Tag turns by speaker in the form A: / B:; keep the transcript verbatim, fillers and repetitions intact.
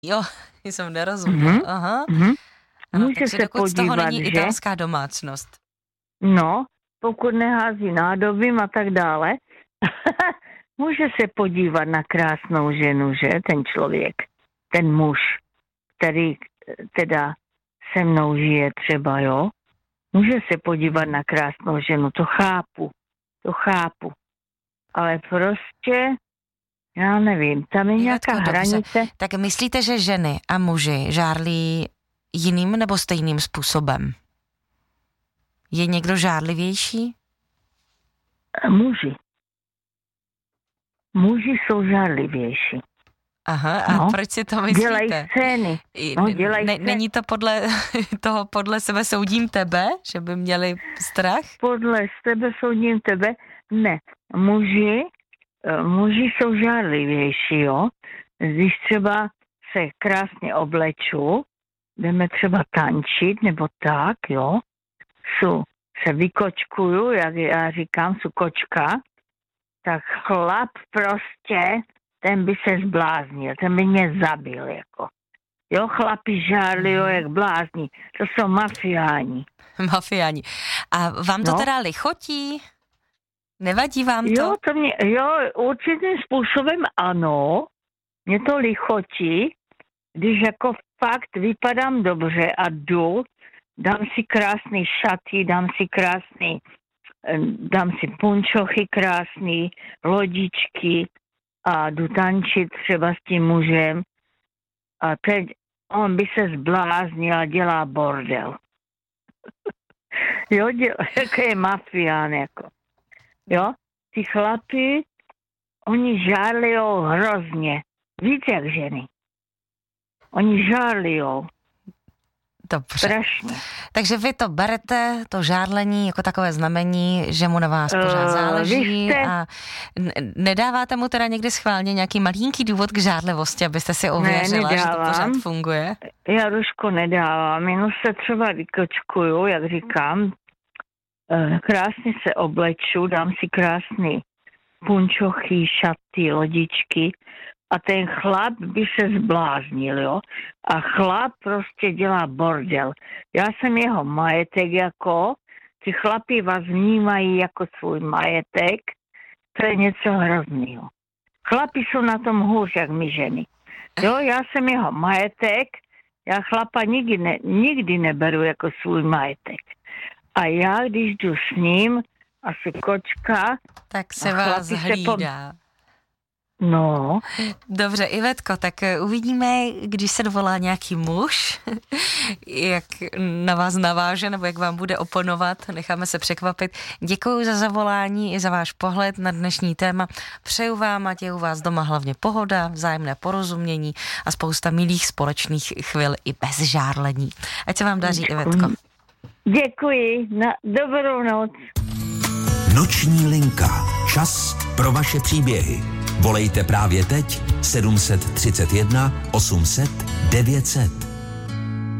A: Jo, jsem nerozuměla.
B: Mm-hmm.
A: Aha.
B: Mm-hmm.
A: Ano,
B: Může
A: takže
B: se
A: dokud z toho
B: podívat,
A: není
B: že?
A: italská domácnost.
B: No, pokud nehází nádobím a tak dále, může se podívat na krásnou ženu, že? Ten člověk, ten muž, který teda se mnou žije třeba, jo? Může se podívat na krásnou ženu, to chápu, to chápu. Ale prostě, já nevím, tam je nějaká
A: Ivetko,
B: hranice.
A: Dobře. Tak myslíte, že ženy a muži žárlí jiným nebo stejným způsobem? Je někdo žárlivější?
B: Muži. Muži jsou žárlivější.
A: Aha, a
B: no.
A: proč si to myslíte?
B: Dělají scény. No, dělají
A: ne,
B: scény.
A: Není to podle toho, podle sebe soudím tebe, že by měli strach?
B: Podle sebe soudím tebe? Ne. Muži, muži jsou žárlivější, jo. Když třeba se krásně obleču, jdeme třeba tančit, nebo tak, jo. Jsou, se vykočkuju, jak já říkám, jsou kočka, tak chlap prostě, ten by se zbláznil, ten by mě zabil, jako. Jo, chlapi žárli, jo, jak blázní. To jsou mafiáni.
A: Mafiáni. A vám to
B: no.
A: teda lichotí? Nevadí vám to?
B: Jo, to mě, jo, určitým způsobem ano. Mě to lichotí, když jako fakt vypadám dobře a jdu, dám si krásný šaty, dám si krásný, dám si punčochy krásný, lodičky a jdu tančit třeba s tím mužem a teď on by se zbláznil a dělá bordel. Jo, dělá, jako je mafián, jako. Jo, ty chlapi, oni žárlijou hrozně, víc jak ženy. Oni žárlijou.
A: Dobře.
B: Strašně.
A: Takže vy to berete, to žárlení, jako takové znamení, že mu na vás pořád záleží uh, jste... a n- nedáváte mu teda někdy schválně nějaký malinký důvod k žárlivosti, abyste si ověřila, ne, že to pořád funguje?
B: Já Ruško nedávám, jenom se třeba vykočkuju, jak říkám, krásně se obleču, dám si krásný punčochy, šaty, lodičky a ten chlap by se zbláznil, jo. A chlap prostě dělá bordel. Já jsem jeho majetek jako, ty chlapi vás vnímají jako svůj majetek, to je něco hroznýho. Chlapi jsou na tom hůř, jak my ženy. Jo, já jsem jeho majetek, já chlapa nikdy, ne, nikdy neberu jako svůj majetek. A já, když jdu s ním, asi kočka...
A: Tak se vás hlídá.
B: Po... No.
A: Dobře, Ivetko, tak uvidíme, když se dovolá nějaký muž, jak na vás naváže, nebo jak vám bude oponovat, necháme se překvapit. Děkuji za zavolání i za váš pohled na dnešní téma. Přeju vám, ať je u vás doma hlavně pohoda, vzájemné porozumění a spousta milých společných chvil i bez žárlení. Ať se vám daří, Ivetko.
B: Děkuji, na dobrou noc.
C: Noční linka. Čas pro vaše příběhy. Volejte právě teď sedm set třicet jedna osm set devět set.